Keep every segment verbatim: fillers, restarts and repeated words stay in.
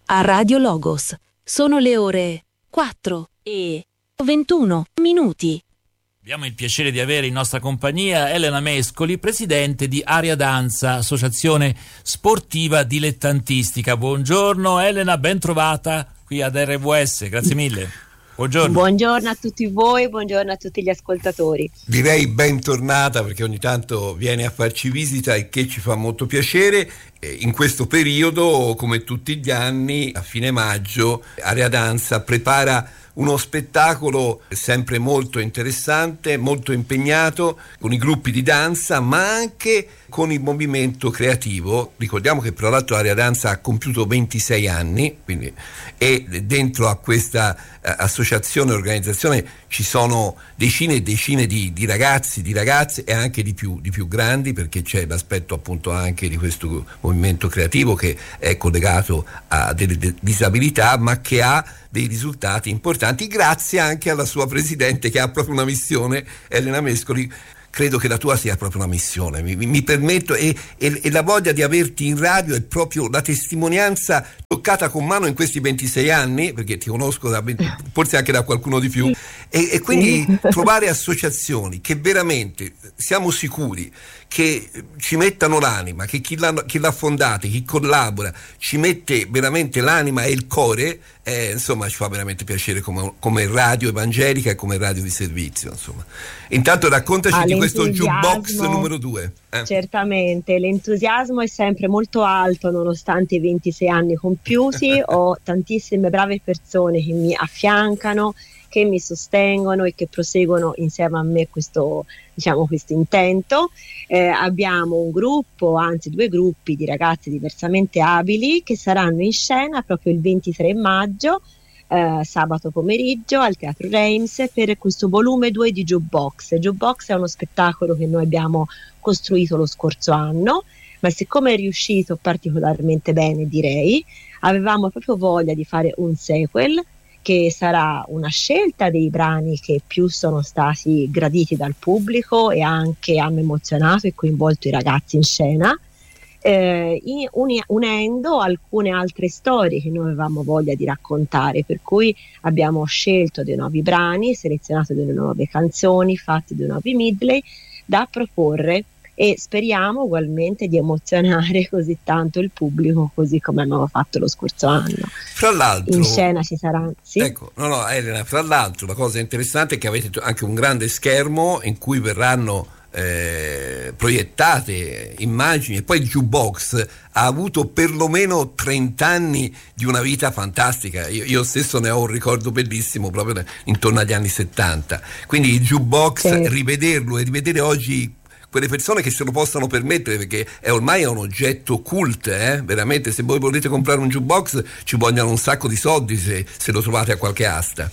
a Radio Logos. Sono le ore quattro e ventuno minuti. Abbiamo il piacere di avere in nostra compagnia Elena Mescoli, presidente di Aria Danza, associazione sportiva dilettantistica. Buongiorno Elena, ben trovata qui ad R W S, grazie mille. Buongiorno. Buongiorno a tutti voi, buongiorno a tutti gli ascoltatori. Direi bentornata, perché ogni tanto viene a farci visita e che ci fa molto piacere. In questo periodo, come tutti gli anni, a fine maggio, Aria Danza prepara uno spettacolo sempre molto interessante, molto impegnato, con i gruppi di danza, ma anche con il movimento creativo. Ricordiamo che tra l'altro Aria Danza ha compiuto ventisei anni, quindi, e dentro a questa eh, associazione, organizzazione, ci sono decine e decine di, di ragazzi, di ragazze e anche di più, di più grandi, perché c'è l'aspetto appunto anche di questo movimento creativo che è collegato a delle de- disabilità, ma che ha dei risultati importanti grazie anche alla sua presidente, che ha proprio una missione, Elena Mescoli. Credo che la tua sia proprio una missione, mi, mi permetto, e, e, e la voglia di averti in radio è proprio la testimonianza toccata con mano in questi ventisei anni, perché ti conosco da venti, forse anche da qualcuno di più, e, e quindi trovare associazioni che veramente siamo sicuri che ci mettano l'anima, che chi l'ha, chi l'ha fondata, chi collabora, ci mette veramente l'anima e il cuore, eh, insomma ci fa veramente piacere come, come radio evangelica e come radio di servizio, insomma. Intanto raccontaci di questo jukebox numero due. Eh. Certamente, l'entusiasmo è sempre molto alto nonostante i ventisei anni compiuti. Ho tantissime brave persone che mi affiancano, che mi sostengono e che proseguono insieme a me questo, diciamo, questo intento. Eh, abbiamo un gruppo, anzi due gruppi di ragazzi diversamente abili che saranno in scena proprio il ventitré maggio, eh, sabato pomeriggio al Teatro Reims, per questo volume due di Jukebox. Jukebox è uno spettacolo che noi abbiamo costruito lo scorso anno, ma siccome è riuscito particolarmente bene, direi, avevamo proprio voglia di fare un sequel che sarà una scelta dei brani che più sono stati graditi dal pubblico e anche hanno emozionato e coinvolto i ragazzi in scena, eh, in, uni, unendo alcune altre storie che noi avevamo voglia di raccontare, per cui abbiamo scelto dei nuovi brani, selezionato delle nuove canzoni, fatti dei nuovi medley da proporre, e speriamo ugualmente di emozionare così tanto il pubblico, così come abbiamo fatto lo scorso anno. Fra l'altro, in scena ci sarà, sì? Ecco, no, no, Elena, fra l'altro la cosa interessante è che avete anche un grande schermo in cui verranno eh, proiettate immagini, e poi il jukebox ha avuto perlomeno trenta anni di una vita fantastica. Io, io stesso ne ho un ricordo bellissimo proprio intorno agli anni settanta, quindi il jukebox, sì, rivederlo e rivedere oggi quelle persone che se lo possano permettere, perché è ormai è un oggetto cult, eh? Veramente, se voi volete comprare un jukebox ci vogliono un sacco di soldi se, se lo trovate a qualche asta.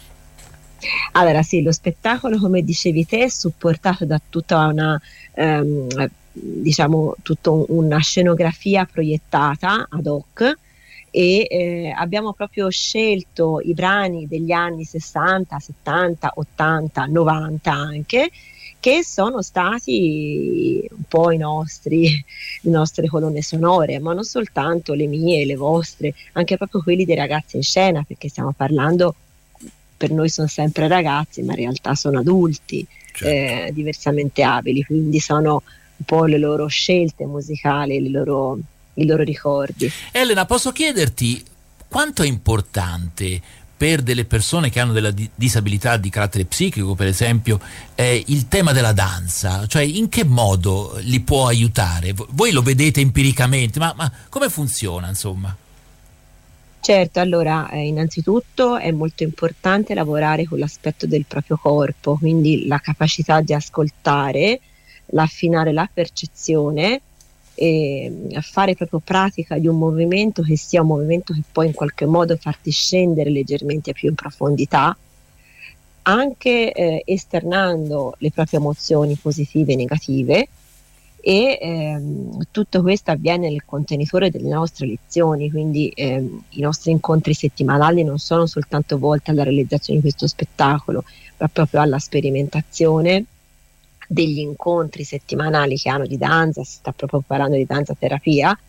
Allora sì, lo spettacolo, come dicevi te, è supportato da tutta una ehm, diciamo tutta una scenografia proiettata ad hoc, e eh, abbiamo proprio scelto i brani degli anni sessanta, settanta, ottanta, novanta anche, che sono stati un po' i nostri, le nostre colonne sonore, ma non soltanto le mie, le vostre, anche proprio quelli dei ragazzi in scena, perché stiamo parlando, per noi sono sempre ragazzi, ma in realtà sono adulti, certo, eh, diversamente abili, quindi sono un po' le loro scelte musicali, le loro, i loro ricordi. Elena, posso chiederti quanto è importante per delle persone che hanno della di- disabilità di carattere psichico, per esempio, eh, il tema della danza? Cioè, in che modo li può aiutare? V- voi lo vedete empiricamente, ma, ma come funziona, insomma? Certo, allora eh, innanzitutto è molto importante lavorare con l'aspetto del proprio corpo, quindi la capacità di ascoltare, l'affinare la percezione, e fare proprio pratica di un movimento che sia un movimento che poi in qualche modo farti scendere leggermente più in profondità, anche eh, esternando le proprie emozioni positive e negative, e ehm, tutto questo avviene nel contenitore delle nostre lezioni, quindi ehm, i nostri incontri settimanali non sono soltanto volti alla realizzazione di questo spettacolo, ma proprio alla sperimentazione degli incontri settimanali che hanno di danza. Si sta proprio parlando di danza terapia,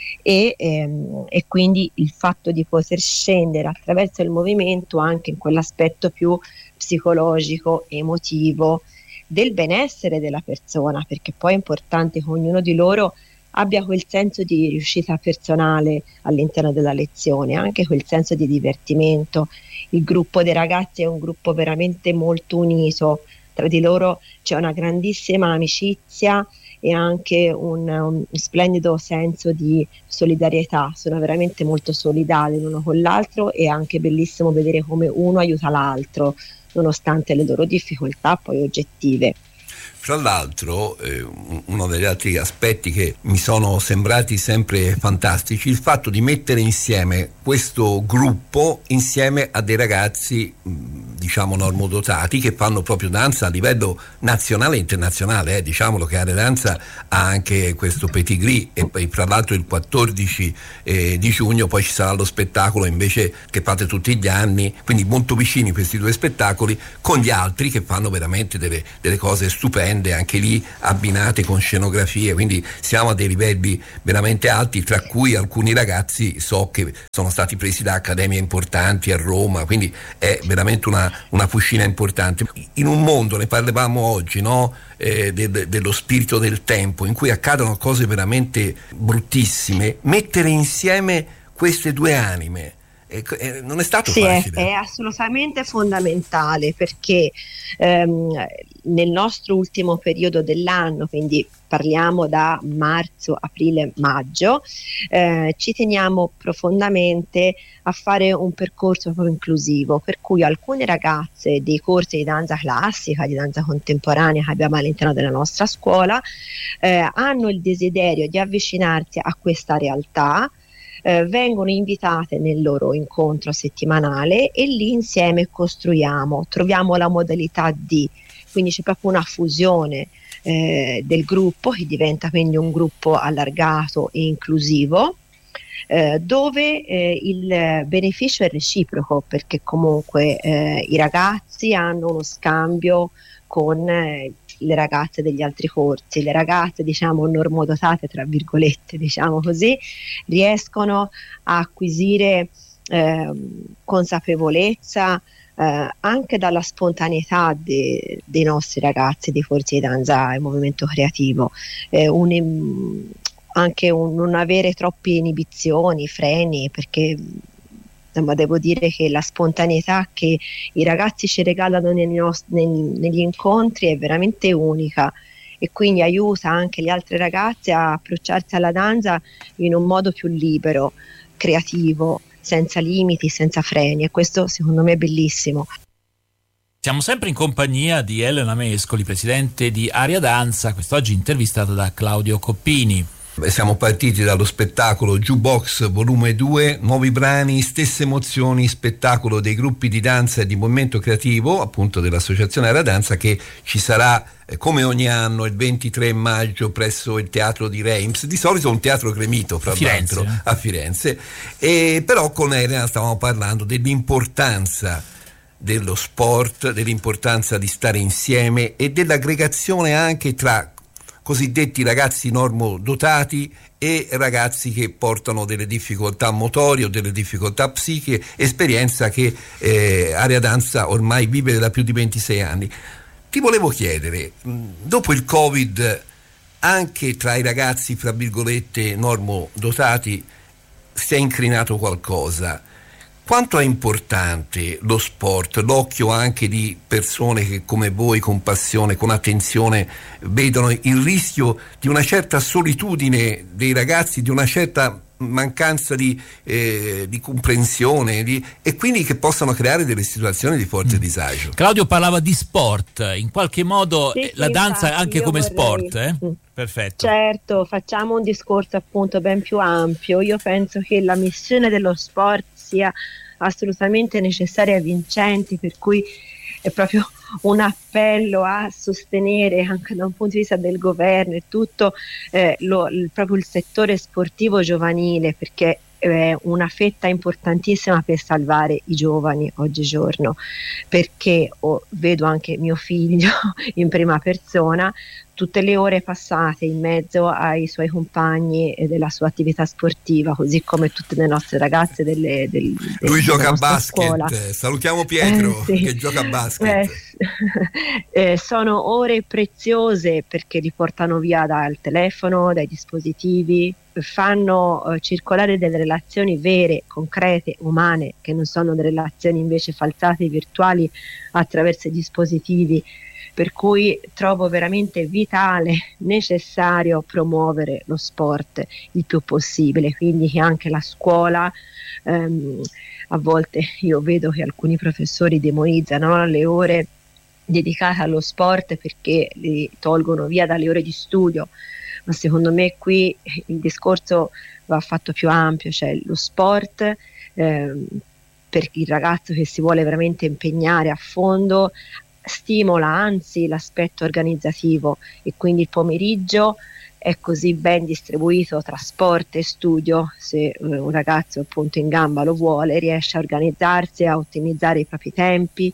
e, ehm, e quindi il fatto di poter scendere attraverso il movimento anche in quell'aspetto più psicologico, emotivo del benessere della persona, perché poi è importante che ognuno di loro abbia quel senso di riuscita personale all'interno della lezione, anche quel senso di divertimento. Il gruppo dei ragazzi è un gruppo veramente molto unito, tra di loro c'è una grandissima amicizia e anche un, un splendido senso di solidarietà, sono veramente molto solidali l'uno con l'altro, e è anche bellissimo vedere come uno aiuta l'altro nonostante le loro difficoltà poi oggettive. Fra l'altro, eh, uno degli altri aspetti che mi sono sembrati sempre fantastici, il fatto di mettere insieme questo gruppo insieme a dei ragazzi, diciamo, normodotati, che fanno proprio danza a livello nazionale e internazionale. Eh. Diciamolo che Area Danza ha anche questo pedigree, e poi fra l'altro il quattordici eh, di giugno poi ci sarà lo spettacolo invece che fate tutti gli anni, quindi molto vicini questi due spettacoli con gli altri che fanno veramente delle, delle cose stupende, anche lì abbinate con scenografie, quindi siamo a dei livelli veramente alti, tra cui alcuni ragazzi so che sono stati presi da accademie importanti a Roma, quindi è veramente una, una fucina importante. In un mondo, ne parlavamo oggi, no? Eh, de, de, dello spirito del tempo, in cui accadono cose veramente bruttissime, mettere insieme queste due anime Eh, eh, non è stato sì, facile. È, è assolutamente fondamentale, perché ehm, nel nostro ultimo periodo dell'anno, quindi parliamo da marzo, aprile, maggio, eh, ci teniamo profondamente a fare un percorso proprio inclusivo, per cui alcune ragazze dei corsi di danza classica, di danza contemporanea che abbiamo all'interno della nostra scuola, eh, hanno il desiderio di avvicinarsi a questa realtà. Eh, vengono invitate nel loro incontro settimanale e lì insieme costruiamo, troviamo la modalità di, quindi c'è proprio una fusione eh, del gruppo, che diventa quindi un gruppo allargato e inclusivo, eh, dove eh, il beneficio è reciproco, perché comunque eh, i ragazzi hanno uno scambio con eh, le ragazze degli altri corsi, le ragazze diciamo normodotate tra virgolette, diciamo così, riescono a acquisire eh, consapevolezza eh, anche dalla spontaneità de, dei nostri ragazzi dei corsi di danza e movimento creativo, eh, un, anche un, non avere troppe inibizioni, freni, perché ma devo dire che la spontaneità che i ragazzi ci regalano negli, nostri, negli, negli incontri è veramente unica, e quindi aiuta anche le altre ragazze a approcciarsi alla danza in un modo più libero, creativo, senza limiti, senza freni, e questo secondo me è bellissimo. Siamo sempre in compagnia di Elena Mescoli, presidente di Area Danza, quest'oggi intervistata da Claudio Coppini. Siamo partiti dallo spettacolo Jukebox volume due, nuovi brani, stesse emozioni, spettacolo dei gruppi di danza e di movimento creativo, appunto dell'associazione Area Danza, che ci sarà eh, come ogni anno il ventitré maggio presso il teatro di Reims, di solito un teatro gremito fra l'altro a Firenze, e però con Elena stavamo parlando dell'importanza dello sport, dell'importanza di stare insieme e dell'aggregazione anche tra cosiddetti ragazzi normodotati e ragazzi che portano delle difficoltà motorie o delle difficoltà psichiche, esperienza che eh, Area Danza ormai vive da più di ventisei anni. Ti volevo chiedere, dopo il Covid, anche tra i ragazzi fra virgolette normodotati si è incrinato qualcosa. Quanto è importante lo sport, l'occhio anche di persone che come voi con passione, con attenzione vedono il rischio di una certa solitudine dei ragazzi, di una certa mancanza di, eh, di comprensione di, e quindi che possano creare delle situazioni di forte mm. disagio. Claudio parlava di sport, in qualche modo sì, la sì, danza infatti, anche come vorrei... sport, eh? Mm. Perfetto. Certo, facciamo un discorso appunto ben più ampio. Io penso che la missione dello sport sia assolutamente necessaria e vincente, per cui è proprio un appello a sostenere anche da un punto di vista del governo e tutto eh, lo, il, proprio il settore sportivo giovanile, perché è una fetta importantissima per salvare i giovani oggigiorno, perché oh, vedo anche mio figlio in prima persona, tutte le ore passate in mezzo ai suoi compagni e della sua attività sportiva, così come tutte le nostre ragazze delle, del, del, lui gioca a basket, scuola. Salutiamo Pietro eh, sì. che gioca a basket. Eh, eh, sono ore preziose perché li portano via dal telefono, dai dispositivi, fanno eh, circolare delle relazioni vere, concrete, umane, che non sono delle relazioni invece falsate, virtuali, attraverso i dispositivi. Per cui trovo veramente vitale, necessario promuovere lo sport il più possibile, quindi che anche la scuola, ehm, a volte io vedo che alcuni professori demonizzano le ore dedicate allo sport perché li tolgono via dalle ore di studio, ma secondo me qui il discorso va fatto più ampio, cioè lo sport ehm, per il ragazzo che si vuole veramente impegnare a fondo stimola anzi l'aspetto organizzativo, e quindi il pomeriggio è così ben distribuito tra sport e studio, se un ragazzo appunto in gamba lo vuole riesce a organizzarsi, a ottimizzare i propri tempi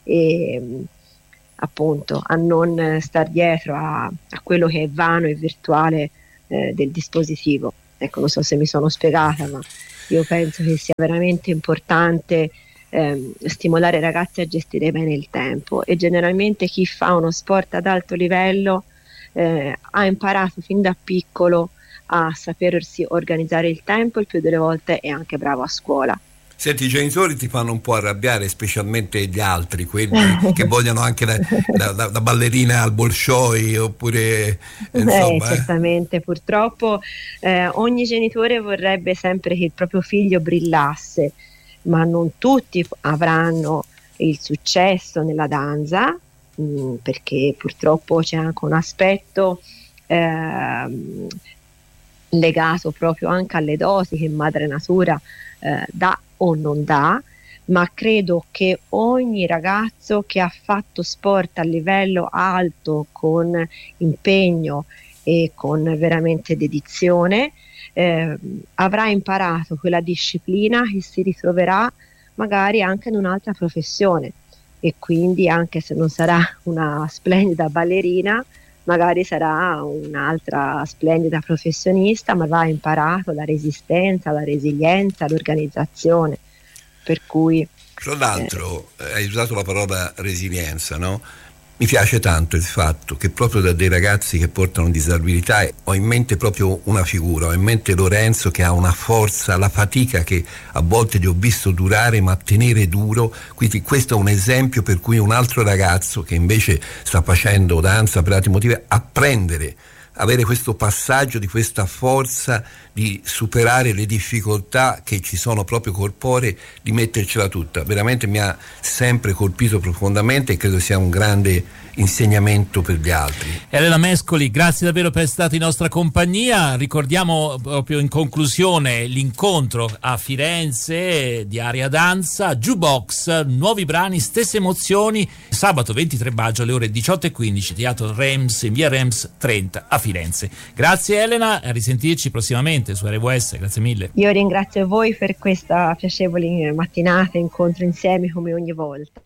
e appunto a non star dietro a, a quello che è vano e virtuale eh, del dispositivo. Ecco, non so se mi sono spiegata, ma io penso che sia veramente importante ehm, stimolare i ragazzi a gestire bene il tempo, e generalmente chi fa uno sport ad alto livello eh, ha imparato fin da piccolo a sapersi organizzare il tempo, il più delle volte è anche bravo a scuola. Senti, i genitori ti fanno un po' arrabbiare, specialmente gli altri, quelli che vogliono anche da, da, da, da ballerina al Bolshoi, oppure insomma, Beh, certamente, eh. purtroppo eh, ogni genitore vorrebbe sempre che il proprio figlio brillasse, ma non tutti avranno il successo nella danza, mh, perché purtroppo c'è anche un aspetto eh, legato proprio anche alle doti che madre natura eh, dà o non dà, ma credo che ogni ragazzo che ha fatto sport a livello alto con impegno e con veramente dedizione eh, avrà imparato quella disciplina che si ritroverà magari anche in un'altra professione, e quindi anche se non sarà una splendida ballerina magari sarà un'altra splendida professionista, ma avrà imparato la resistenza, la resilienza, l'organizzazione. Per cui tra l'altro eh, hai usato la parola resilienza, no? Mi piace tanto il fatto che proprio da dei ragazzi che portano disabilità ho in mente proprio una figura, ho in mente Lorenzo che ha una forza, la fatica che a volte gli ho visto durare, ma tenere duro, quindi questo è un esempio per cui un altro ragazzo che invece sta facendo danza per altri motivi, apprendere, avere questo passaggio di questa forza di superare le difficoltà che ci sono proprio corporee, di mettercela tutta, veramente mi ha sempre colpito profondamente e credo sia un grande insegnamento per gli altri. Elena Mescoli, grazie davvero per essere stata in nostra compagnia. Ricordiamo proprio in conclusione l'incontro a Firenze di Aria Danza, Jukebox, nuovi brani, stesse emozioni, sabato ventitré maggio alle ore diciotto e quindici, Teatro Rems in via Rems trenta a Firenze. Grazie Elena, a risentirci prossimamente su R W S, grazie mille. Io ringrazio voi per questa piacevole mattinata, incontro insieme come ogni volta.